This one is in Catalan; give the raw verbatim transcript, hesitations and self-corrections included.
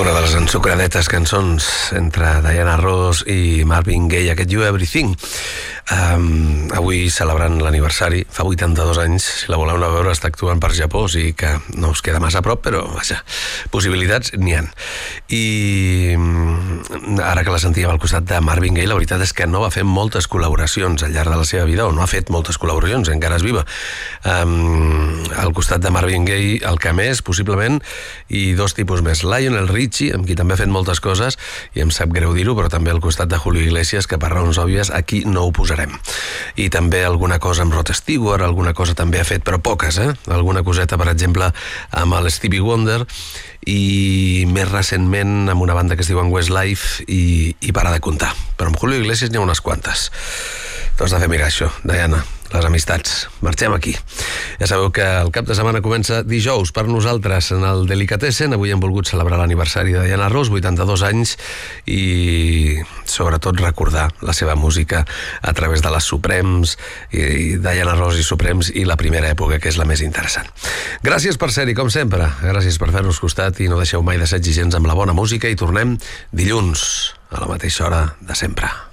Una de les ensucradetes cançons entre Diana Ross i Marvin Gaye, aquest You Everything. Um, avui celebrant l'aniversari, fa vuitanta-dos anys, si la voleu anar a veure està actuant per Japó, o sigui que no us queda massa a prop, però vaja, possibilitats n'hi ha. I ara que la sentíem al costat de Marvin Gaye, la veritat és que no va fer moltes col·laboracions al llarg de la seva vida, o no ha fet moltes col·laboracions, encara és viva. Um, al costat de Marvin Gaye, el que més, possiblement, i dos tipus més, Lionel Richie, amb qui també ha fet moltes coses, i em sap greu dir-ho, però també al costat de Julio Iglesias, que per raons òbvies aquí no ho posarem. I també alguna cosa amb Rod Stewart, alguna cosa també ha fet, però poques, eh? Alguna coseta, per exemple, amb el Stevie Wonder, i més recentment amb una banda que es diu Westlife, i, i para de comptar. Però amb Julio Iglesias n'hi ha unes quantes. T'has de fer mirar això, Diana, les amistats. Marxem aquí. Ja sabeu que el cap de setmana comença dijous per nosaltres en el Delicatessen. Avui hem volgut celebrar l'aniversari de Diana Ross, vuitanta-dos anys, i sobretot recordar la seva música a través de les Suprems, i Diana Ross i Suprems, i la primera època, que és la més interessant. Gràcies per ser-hi, com sempre. Gràcies per fer-nos costat, i no deixeu mai de ser exigents amb la bona música, i tornem dilluns a la mateixa hora de sempre.